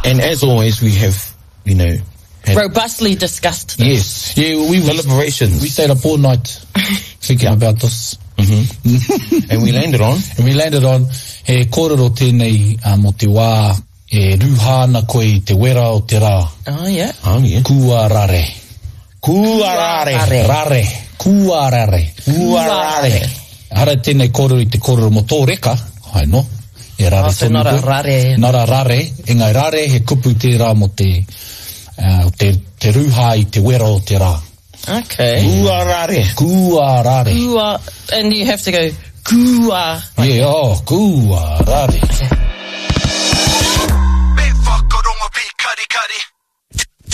And as always, we have, robustly discussed this. Yes. Yeah, deliberations. We stayed up all night thinking about this. And we landed on? He kōrero tēnei mo te wā, e ruhana koe te wera o te rā. Oh, yeah. Kua rare. Hara tēnei kōrero I te kōrero mo tō reka, hai no? E rare so not a rare. Not a rare. Engai rare, he kupu te rā mo te ruha I te wera o te rā. Okay. Kua rare. And you have to go, kua. Yeah, kua rare.